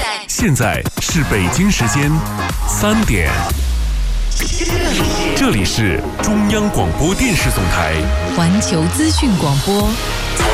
现在是北京时间3点。这里是中央广播电视总台环球资讯广播